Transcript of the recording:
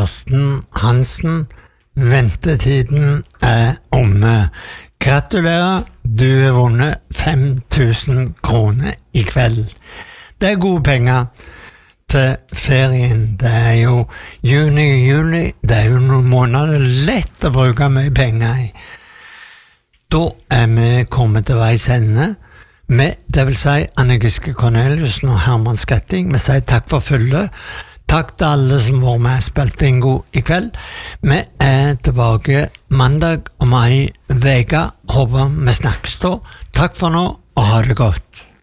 Karsten Hansen. Ventetiden omme. Gratulerer, du har vunnet 5.000 kroner i kveld. Det gode penger til ferien. Det jo juni og juli, det jo noen måneder lett å bruke mye penger i. Da vi kommet til veis ende. Det vil si Anne Giske Corneliussen og Herman Skretting. Vi sier takk for følget. Takk til alle som var med og spilt bingo i kveld. Vi tilbake mandag om en veke. Håper vi snakkes da. Takk for nå, og ha det godt.